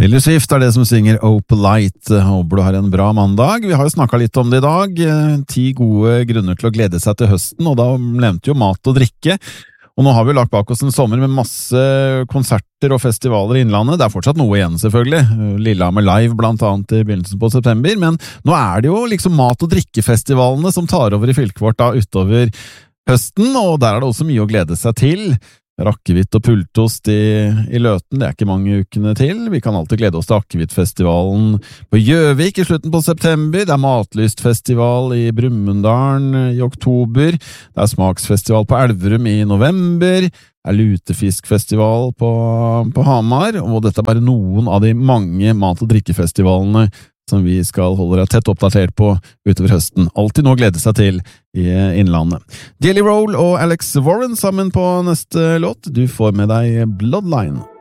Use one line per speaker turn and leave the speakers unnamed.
Taylor Swift det som synger Oh Polite. Håper du har en bra mandag. Vi har jo snakket litt om det i dag. 10 gode grunner til å glede seg til høsten, og da nevnte jo mat og drikke. Og nå har vi lagt bak oss en sommer med masse konserter og festivaler i Innlandet. Det fortsatt noe igjen selvfølgelig. Lillehammer Live blant annet i begynnelsen på september. Men nå det jo liksom mat- og drikkefestivalene som tar over i fylket vårt da utover høsten, og der det også mye å glede seg til. Rakkevitt og pultost i Løten, det ikke mange ukene til. Vi kan alltid glede oss til Akkevittfestivalen på Gjøvik i slutten på september. Det Matlystfestival i Brumunddal i oktober. Det Smaksfestival på Elverum i november. Det Lutefiskfestival på Hamar. Og dette bare noen av de mange mat- og drikkefestivalene som vi skal holde deg tett oppdatert på utover høsten. Alltid noe å glede seg til i Innlandet. Jelly Roll og Alex Warren sammen på neste låt. Du får med deg Bloodline.